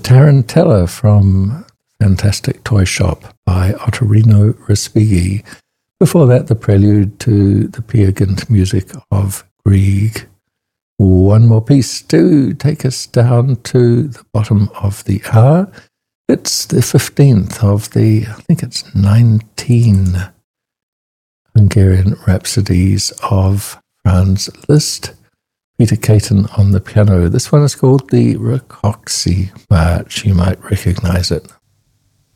Tarantella from Fantastic Toy Shop by Ottorino Respighi. Before that, the prelude to the Peer Gynt music of Grieg. One more piece to take us down to the bottom of the hour. It's the 15th of the, I think it's 19 Hungarian Rhapsodies of Franz Liszt. Peter Caton on the piano. This one is called the Rakoczy March. You might recognize it.